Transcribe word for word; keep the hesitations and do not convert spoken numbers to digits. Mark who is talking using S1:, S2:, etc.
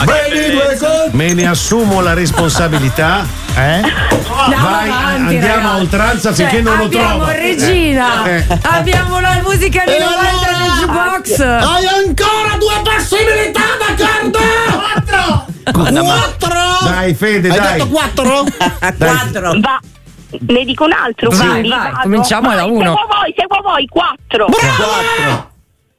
S1: Me ne assumo la responsabilità. Eh? Vai,
S2: avanti,
S1: andiamo
S2: ragazzi.
S1: a oltranza finché
S2: Cioè,
S1: non lo
S2: abbiamo
S1: trovo.
S2: Regina,
S1: Eh.
S2: abbiamo la musica di
S3: E
S2: novanta
S3: allora?
S2: del jukebox.
S3: Hai ancora due possibilità, d'accordo? Quattro! Quattro!
S1: Dai, Fede,
S3: Hai
S1: dai.
S3: detto quattro?
S4: Quattro. Va. Ne dico un altro,
S2: Vai,
S4: quindi
S2: vai,
S4: vado.
S2: cominciamo
S4: Vai,
S2: da uno.
S4: Seguo voi, seguo voi, quattro.
S3: Bravo!